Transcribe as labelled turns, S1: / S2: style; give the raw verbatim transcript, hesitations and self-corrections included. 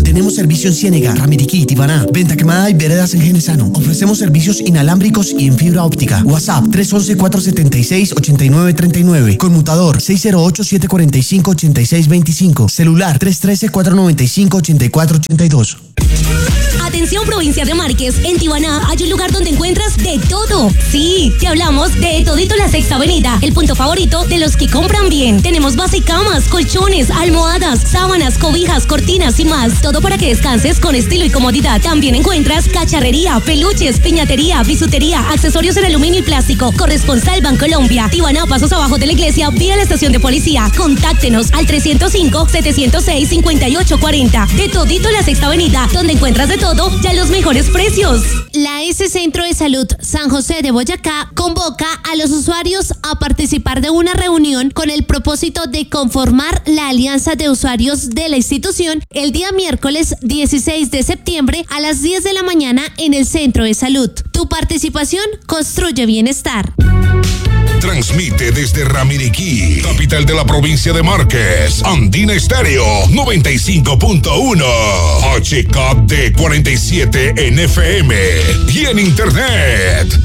S1: Tenemos servicio en Ciénega, Ramiriquí, Tibaná, Venta Quemada y Veredas en Genesano. Ofrecemos servicios inalámbricos y en fibra óptica. WhatsApp tres uno uno, cuatro siete seis, ocho nueve tres nueve. Conmutador seis cero ocho, siete cuatro cinco, ocho seis dos cinco. Celular tres uno tres, cuatro nueve cinco, ocho cuatro ocho dos.
S2: Atención, provincia de Márquez, en Tibaná hay un lugar donde encuentras de todo. Sí, te hablamos de Todito La Sexta Avenida, el punto favorito de los que compran bien. Tenemos base camas, colchones, almohadas, sábanas, cobijas, cortinas y más. Todo para que descanses con estilo y comodidad. También encuentras cacharrería, peluches, piñatería, bisutería, accesorios en aluminio y plástico. Corresponsal Bancolombia, Tibaná, pasos abajo de la iglesia, vía la estación de policía. Contáctenos al tres cero cinco, siete cero seis, cinco ocho cuatro cero. De Todito La Sexta Avenida, donde encuentras de todo y a los mejores precios.
S3: La S Centro de Salud San José de Boyacá convoca a los usuarios a participar de una reunión con el propósito de conformar la alianza de usuarios de la institución el día miércoles dieciséis de septiembre a las diez de la mañana en el Centro de Salud. Tu participación construye bienestar.
S4: Transmite desde Ramiriquí, capital de la provincia de Márquez, Andina Estéreo noventa y cinco punto uno, H K D cuarenta y siete en F M y en internet